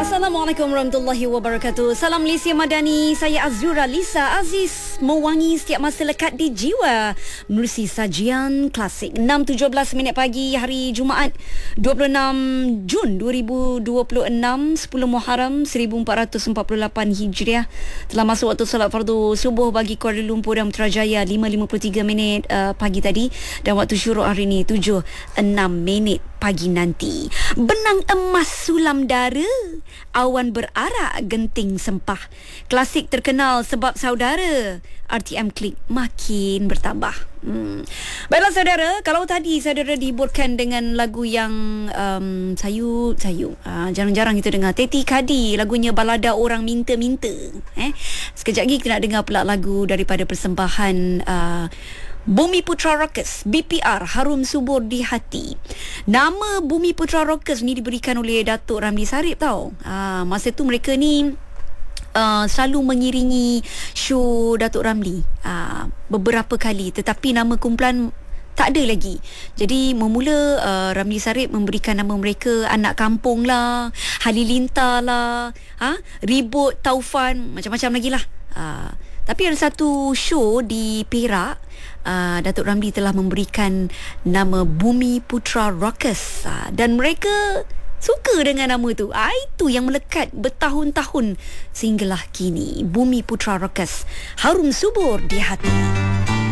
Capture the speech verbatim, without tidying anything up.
Assalamualaikum warahmatullahi wabarakatuh. Salam Malaysia Madani. Saya Azura Lisa Aziz, mewangi setiap masa lekat di jiwa menerusi sajian klasik. enam tujuh belas minit pagi hari Jumaat dua puluh enam Jun dua ribu dua puluh enam, sepuluh Muharram seribu empat ratus empat puluh lapan Hijriah. Telah masuk waktu solat fardu subuh bagi Kuala Lumpur dan Putrajaya lima lima puluh tiga minit uh, pagi tadi, dan waktu syuruk hari ini tujuh enam minit pagi nanti. Benang emas sulam dara, awan berarak genting sempah. Klasik terkenal sebab saudara. R T M Klik makin bertambah. Hmm. Baiklah saudara, kalau tadi saudara dihiburkan dengan lagu yang um, sayu sayu. Uh, jarang-jarang kita dengar Teti Kadi, lagunya Balada Orang Minta-Minta. Eh, sekejap lagi kita nak dengar pula lagu daripada persembahan uh, Bumi Putra Rockers, B P R, Harum Subur di Hati. Nama Bumi Putra Rockers ni diberikan oleh Datuk Ramli Sarip tau. Ah, masa tu mereka ni uh, selalu mengiringi show Datuk Ramli uh, beberapa kali, tetapi nama kumpulan tak ada lagi. Jadi memula uh, Ramli Sarip memberikan nama mereka Anak Kampung lah, Halilintar lah, ha? Ribut, Taufan, macam-macam lagi lah. Uh, tapi ada satu show di Perak, uh, Datuk Ramli telah memberikan nama Bumi Putra Rockers, uh, dan mereka suka dengan nama tu. Ah, itu yang melekat bertahun-tahun sehinggalah kini. Bumi Putra Rockers, Harum Subur di Hati.